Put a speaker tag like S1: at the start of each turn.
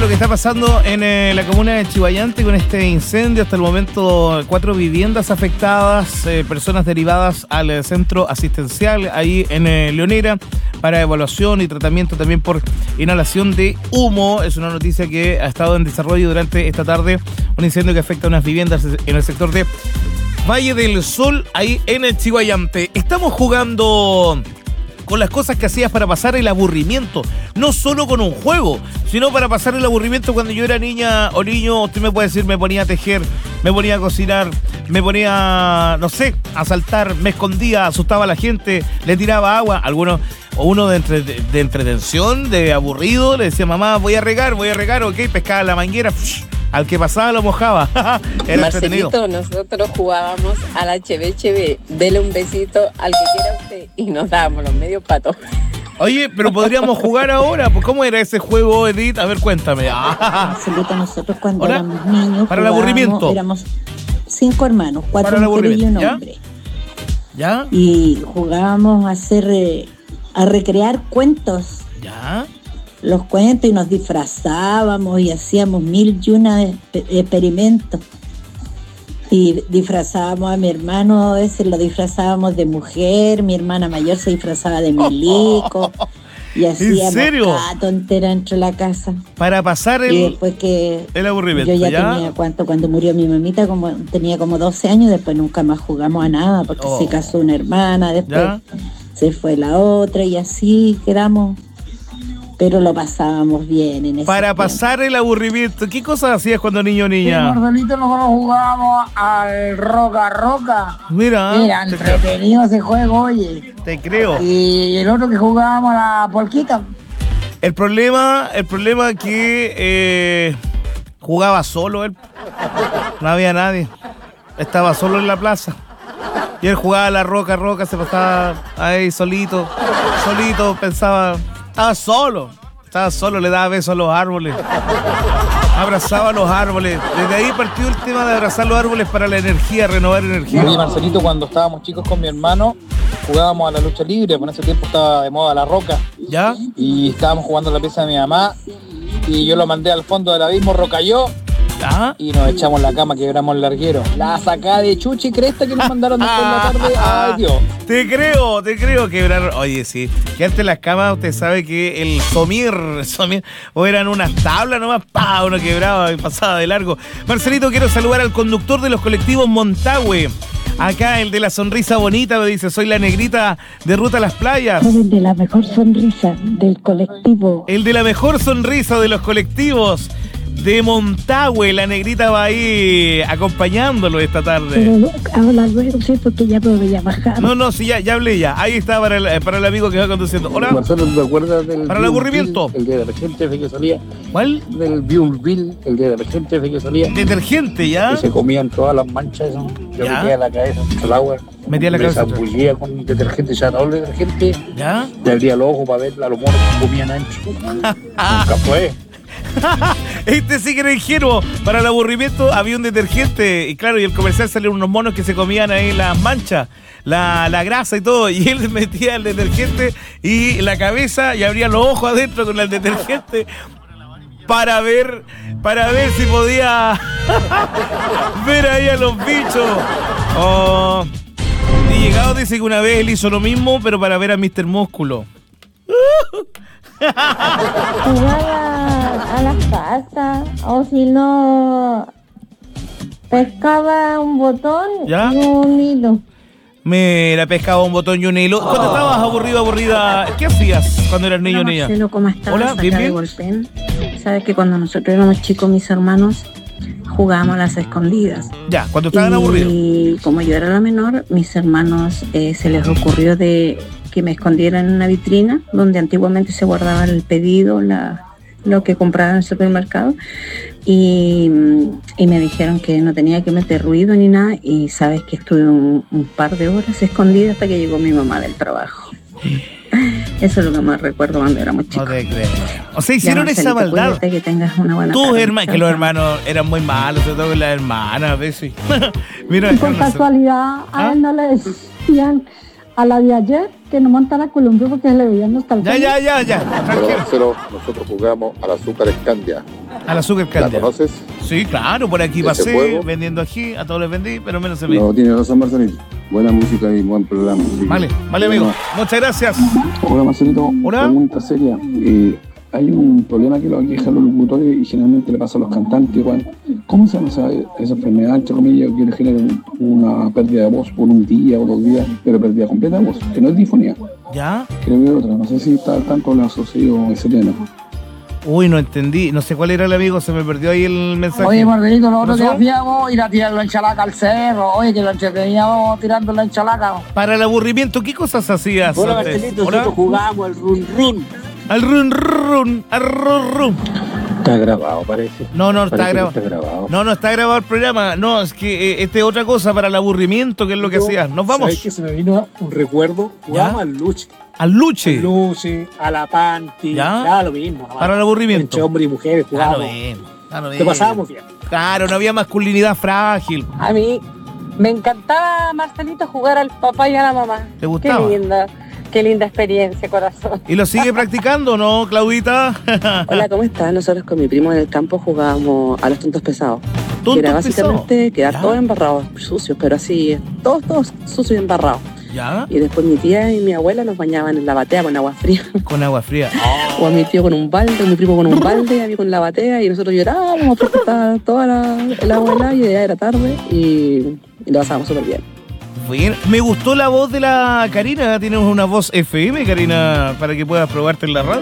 S1: lo que está pasando en la comuna de Chillán con este incendio. Hasta el momento 4 viviendas afectadas, personas derivadas al centro asistencial ahí en Leonera para evaluación y tratamiento también por inhalación de humo. Es una noticia que ha estado en desarrollo durante esta tarde. Un incendio que afecta a unas viviendas en el sector de Valle del Sol, ahí en el Chihuayante. Estamos jugando con las cosas que hacías para pasar el aburrimiento, no solo con un juego, sino para pasar el aburrimiento. Cuando yo era niña o niño, usted me puede decir, me ponía a tejer, me ponía a cocinar, me ponía, no sé, a saltar, me escondía, asustaba a la gente, le tiraba agua. Algunos, o uno de entretención, de aburrido, le decía, mamá, voy a regar, ok, pescaba la manguera, al que pasaba lo mojaba. Era
S2: Marcelito,
S1: entretenido.
S2: nosotros jugábamos a la cheve, dele un besito al que quiera usted, y nos dábamos los medios patos.
S1: Oye, pero podríamos jugar ahora. Pues, ¿cómo era ese juego, Edith? A ver, cuéntame.
S3: Marcelito, nosotros cuando
S1: ¿Hola?
S3: éramos niños
S1: Para el aburrimiento.
S3: Éramos 5 hermanos, 4
S1: Para el
S3: mujeres y un
S1: aburrimiento,
S3: hombre.
S1: ¿Ya?
S3: Y jugábamos a recrear cuentos.
S1: ¿Ya?
S3: Los cuentos, y nos disfrazábamos y hacíamos 1001 experimentos. Y disfrazábamos a mi hermano, a veces lo disfrazábamos de mujer, mi hermana mayor se disfrazaba de milico. Y hacíamos cada tontera dentro de la casa.
S1: Para pasar
S3: y después que
S1: el aburrimiento.
S3: Yo ya tenía, cuando murió mi mamita, tenía como 12 años, después nunca más jugamos a nada, porque se casó una hermana, después se fue la otra, y así quedamos. Pero lo pasábamos bien en ese
S1: Para
S3: tiempo.
S1: pasar el aburrimiento. ¿Qué cosas hacías cuando niño o niña?
S4: Sí, Marcelito, nosotros jugábamos al roca.
S1: Mira,
S4: entretenido ese juego, oye.
S1: Te creo.
S4: Y el otro que jugábamos a la polquita.
S1: El problema que jugaba solo él. No había nadie. Estaba solo en la plaza. Y él jugaba a la roca, se pasaba ahí solito, pensaba. Estaba solo, le daba besos a los árboles, abrazaba a los árboles. Desde ahí partió el tema de abrazar los árboles para la energía, renovar energía.
S5: Oye, Marcelito, cuando estábamos chicos con mi hermano, jugábamos a la lucha libre, por ese tiempo estaba de moda la roca.
S1: ¿Ya?
S5: Y estábamos jugando en la pieza de mi mamá, y yo lo mandé al fondo del abismo, rocayó. Y nos echamos la cama, quebramos el larguero. La sacada de chuchi cresta que nos mandaron después en la tarde. Ay, Dios.
S1: Te creo quebrar. Oye, sí, quedarte en las camas, usted sabe que el somir, o eran unas tablas nomás, uno quebraba y pasaba de largo. Marcelito, quiero saludar al conductor de los colectivos Montagüe. Acá el de la sonrisa bonita me dice, soy la negrita de Ruta a las Playas.
S3: El de la mejor sonrisa del colectivo.
S1: El de la mejor sonrisa de los colectivos de Montagüe, la negrita va ahí acompañándolo esta tarde.
S3: Pero habla luego, sí, porque ya me voy a bajar.
S1: No, sí, ya hablé ya. Ahí está para el amigo que va conduciendo. Hola.
S6: Marcelo, ¿te acuerdas del
S1: para el aburrimiento?
S6: El de detergente ese que salía.
S1: ¿Cuál?
S6: Del Bill, el de detergente ese que salía.
S1: Detergente, ¿ya?
S6: Que se comían todas las manchas, eso. Yo metía la cabeza en el agua.
S1: Metía la cabeza.
S6: Me zambullía con detergente, echaba detergente.
S1: ¿Ya?
S6: Le abría los ojos para ver a los monos que comían ancho. Nunca fue.
S1: Este sí que era ingenuo. Para el aburrimiento había un detergente. Y claro, y el comercial salieron unos monos que se comían ahí las manchas, la grasa y todo. Y él metía el detergente y la cabeza y abría los ojos adentro con el detergente para ver si podía ver ahí a los bichos. Y llegado dice que una vez él hizo lo mismo, pero para ver a Mr. Músculo.
S7: Jugaba a las cartas, o si no, pescaba un botón y un hilo.
S1: Mira, pescaba un botón y un hilo. Cuando estabas aburrida, ¿qué hacías cuando eras niño o niña?
S8: Marcelo, ¿cómo estás?
S1: Hola,
S8: Acá
S1: bien.
S8: de Golpén. Sabes que cuando nosotros éramos chicos, mis hermanos jugábamos a las escondidas.
S1: Ya, cuando estaban aburridos.
S8: Y como yo era la menor, mis hermanos se les ocurrió de que me escondieran en una vitrina donde antiguamente se guardaba el pedido, lo que compraba en el supermercado, y me dijeron que no tenía que meter ruido ni nada, y sabes que estuve un par de horas escondida hasta que llegó mi mamá del trabajo. Eso es lo que más recuerdo cuando éramos chicos.
S1: No te creo. O sea, hicieron esa maldad.
S8: Cuídate, que tengas una buena
S1: Tus
S8: tarde.
S1: hermanos, que los hermanos eran muy malos, sobre todo con las hermanas a veces. Mira,
S7: Y por casualidad, a él no le decían a la de ayer que no montara columpio porque le veían hasta el
S1: Ya.
S6: Pero nosotros jugamos al azúcar escandia.
S1: Al azúcar
S6: ¿La
S1: candia.
S6: conoces?
S1: Sí, claro, por aquí
S6: ¿Ese
S1: pasé
S6: juego?
S1: vendiendo ají, a todos les vendí, pero menos a mí.
S9: No, tiene razón Marcelito. Buena música y buen programa.
S1: Vale, amigo. Muchas gracias.
S9: Hola Marcelito.
S1: Hola.
S9: Pregunta seria. Hay un problema que lo aqueja a los locutores y generalmente le pasa a los cantantes igual. ¿Cómo se llama esa enfermedad, entre comillas, que le genera una pérdida de voz por un día o 2 días, pero pérdida completa de voz? Que no es disfonía.
S1: ¿Ya?
S9: Creo que otra. No sé si está al tanto la asociación ese tema.
S1: Uy, no entendí. No sé cuál era el amigo, se me perdió ahí el mensaje.
S4: Oye, Margarito, lo otro que hacíamos, ir a tirar la enchalaca al cerro. Oye, que lo entreteníamos tirando la enchalaca.
S1: Para el aburrimiento, ¿qué cosas hacías?
S10: Hola,
S1: antes?
S10: Marcelito, nosotros jugábamos al run run.
S1: Al run run, al run run.
S9: Está grabado, parece.
S1: No está
S9: Parece
S1: grabado.
S9: que está grabado.
S1: No está grabado el programa. No, es que este es otra cosa para el aburrimiento, que es lo que hacías. Nos vamos.
S5: ¿Sabes que se me vino un recuerdo? Jugábamos al luche.
S1: Al luche.
S5: Al luche, a la panty.
S1: ¿Ya?
S5: Lo mismo.
S1: Para el aburrimiento.
S5: Entre hombres y mujeres jugábamos. Lo pasábamos bien.
S1: Claro, no había masculinidad frágil.
S2: A mí me encantaba, Marcelito, jugar al papá y a la mamá.
S1: ¿Te gustaba?
S2: Qué linda experiencia, corazón.
S1: ¿Y lo sigue practicando, no, Claudita?
S2: Hola, ¿cómo estás? Nosotros con mi primo en el campo jugábamos a los tontos pesados.
S1: ¿Tontos
S2: Era básicamente quedar
S1: ¿Ya?
S2: todos embarrados, sucios, pero así, todos sucios y embarrados.
S1: ¿Ya?
S2: Y después mi tía y mi abuela nos bañaban en la batea con agua fría.
S1: Con agua fría.
S2: O a mi tío con un balde, o mi primo con un balde, a mí con la batea, y nosotros llorábamos porque estaba toda el agua helada y ya era tarde y lo pasábamos súper bien.
S1: Bien, me gustó la voz de la Karina. Tienes una voz FM, Karina, para que puedas probarte en la radio.